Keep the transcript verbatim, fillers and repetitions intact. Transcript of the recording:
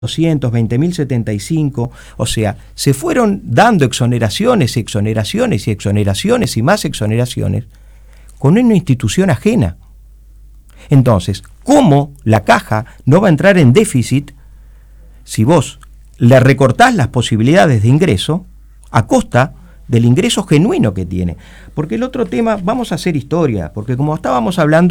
doscientos veinte mil setenta y cinco, o sea, se fueron dando exoneraciones, exoneraciones y exoneraciones y más exoneraciones con una institución ajena. Entonces, ¿cómo la caja no va a entrar en déficit si vos le recortás las posibilidades de ingreso a costa del ingreso genuino que tiene? Porque el otro tema, vamos a hacer historia, porque como estábamos hablando,